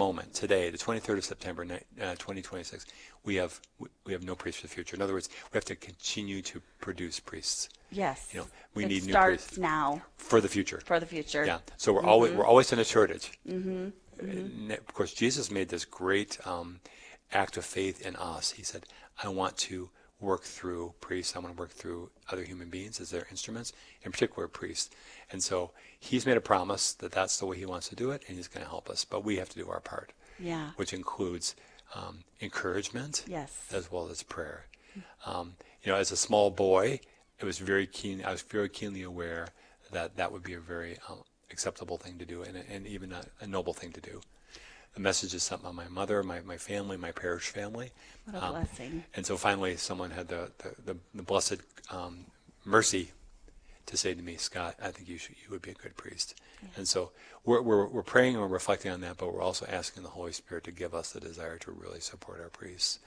moment, today, the 23rd of September, 2026, we have no priests for the future. In other words, we have to continue to produce priests. Yes. We it need new starts priests now for the future. for the future. Yeah. So we're always in a shortage. And of course, Jesus made this great act of faith in us. He said, I want to work through priests. I want to work through other human beings as their instruments, in particular priests. And so he's made a promise that that's the way he wants to do it, and he's going to help us. But we have to do our part, which includes encouragement as well as prayer. As a small boy, I was very keenly aware that would be a very acceptable thing to do and even a noble thing to do. The message is sent by my mother, my family, my parish family. What a blessing. And so finally someone had the blessed mercy to say to me, Scott, I think you would be a good priest. Yeah. And so we're praying and we're reflecting on that, but we're also asking the Holy Spirit to give us the desire to really support our priests.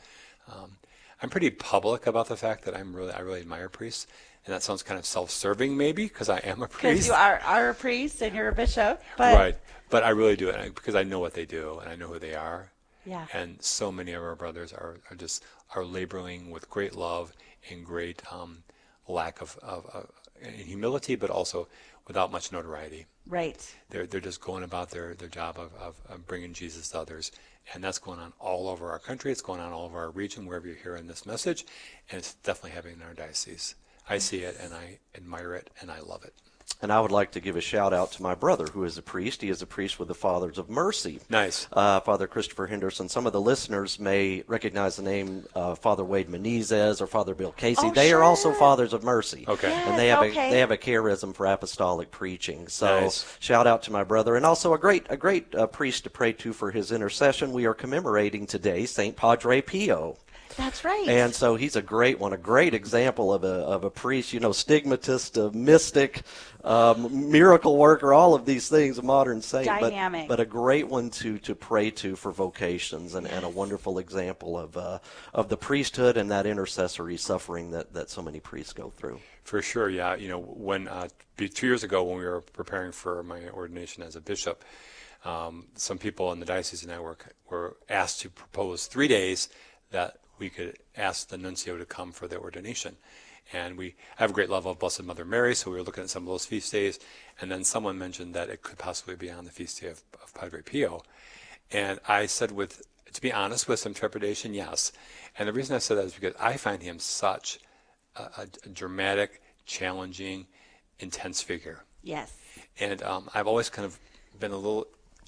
I'm pretty public about the fact that I really admire priests. And that sounds kind of self-serving, maybe, because I am a priest. Because you are a priest and you're a bishop. But right. But I really do it because I know what they do and I know who they are. Yeah. And so many of our brothers are laboring with great love and great lack of humility, but also without much notoriety. Right. They're just going about their job of bringing Jesus to others. And that's going on all over our country. It's going on all over our region, wherever you're hearing this message. And it's definitely happening in our diocese. I see it, and I admire it, and I love it. And I would like to give a shout out to my brother, who is a priest. He is a priest with the Fathers of Mercy. Nice. Father Christopher Henderson. Some of the listeners may recognize the name Father Wade Menezes or Father Bill Casey. Oh, they sure. are also Fathers of Mercy. Okay. Yes, And they have a charism for apostolic preaching. So nice. Shout out to my brother, and also a great priest to pray to for his intercession. We are commemorating today St. Padre Pio. That's right. And so he's a great one, a great example of a priest, stigmatist, a mystic, miracle worker, all of these things, a modern saint. Dynamic. But a great one to pray to for vocations and a wonderful example of the priesthood and that intercessory suffering that so many priests go through. For sure, yeah. When 2 years ago when we were preparing for my ordination as a bishop, some people in the diocese and I were asked to propose 3 days that we could ask the nuncio to come for the ordination. And we have a great love of Blessed Mother Mary, so we were looking at some of those feast days. And then someone mentioned that it could possibly be on the feast day of Padre Pio. And I said, to be honest, with some trepidation, yes. And the reason I said that is because I find him such a dramatic, challenging, intense figure. Yes. And I've always kind of been a little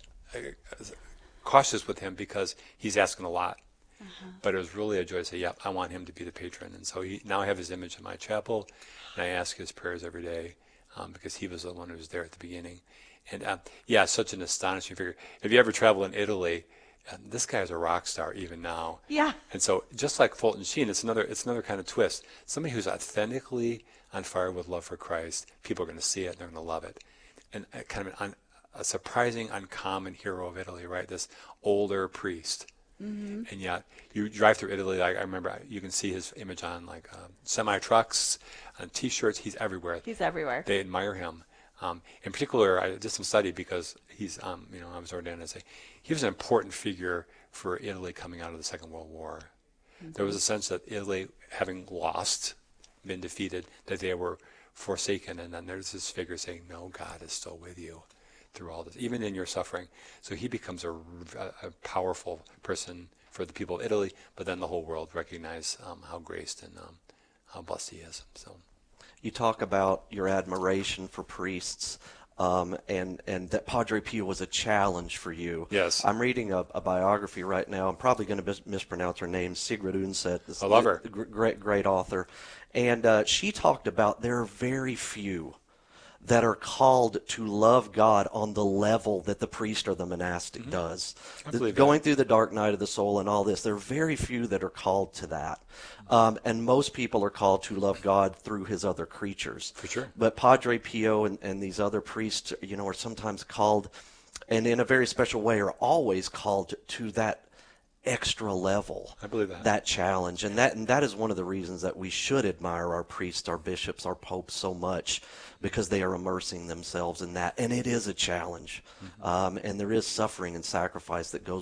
cautious with him because he's asking a lot. But it was really a joy to say, yeah, I want him to be the patron. And so now I have his image in my chapel, and I ask his prayers every day because he was the one who was there at the beginning. And such an astonishing figure. If you ever travel in Italy, this guy is a rock star even now. Yeah. And so just like Fulton Sheen, it's another kind of twist. Somebody who's authentically on fire with love for Christ, people are going to see it, they're going to love it. And kind of a surprising, uncommon hero of Italy, right? This older priest. Mm-hmm. And yet, you drive through Italy. I remember you can see his image on semi trucks, on T-shirts. He's everywhere. He's everywhere. They admire him. In particular, I did some study because he's, I was ordained as he was an important figure for Italy coming out of the Second World War. Mm-hmm. There was a sense that Italy, having been defeated, that they were forsaken, and then there's this figure saying, "No, God is still with you." Through all this, even in your suffering. So he becomes a powerful person for the people of Italy, but then the whole world recognize how graced and how blessed he is. So, you talk about your admiration for priests, and that Padre Pio was a challenge for you. Yes. I'm reading a biography right now. I'm probably going to mispronounce her name, Sigrid Undset. I love her. Great author. And she talked about there are very few that are called to love God on the level that the priest or the monastic does. Going through the dark night of the soul and all this, there are very few that are called to that. And most people are called to love God through his other creatures. For sure. But Padre Pio and these other priests, are sometimes called, and in a very special way, are always called to that extra level. I believe that. That challenge. And that is one of the reasons that we should admire our priests, our bishops, our popes so much, because they are immersing themselves in that. And it is a challenge. Mm-hmm. And there is suffering and sacrifice that goes